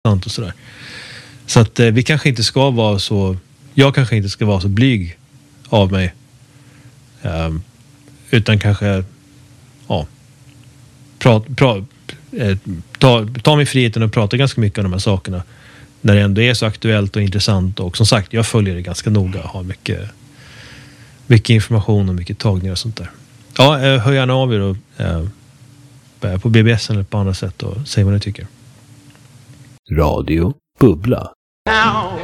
sant och sådär. Så att vi kanske inte ska vara så, jag kanske inte ska vara så blyg av mig. Utan kanske ta mig friheten och prata ganska mycket om de här sakerna när det ändå är så aktuellt och intressant. Och som sagt, jag följer det ganska noga och har mycket information och mycket tagningar och sånt där. Ja, hör gärna av er och på BBS eller på andra sätt och säg vad ni tycker. Radio Bubbla.